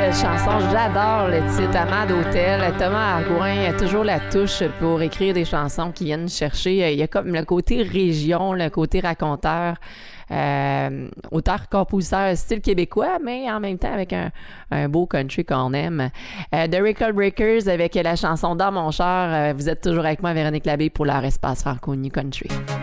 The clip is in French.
belle chanson. J'adore le titre Amant d'Hôtel. Thomas Argouin a toujours la touche pour écrire des chansons qui viennent chercher. Il y a comme le côté région, le côté raconteur, auteur-compositeur style québécois, mais en même temps avec un beau country qu'on aime. The Record Breakers avec la chanson Dans mon char. Vous êtes toujours avec moi, Véronique Labbé, pour leur espace francophonie country.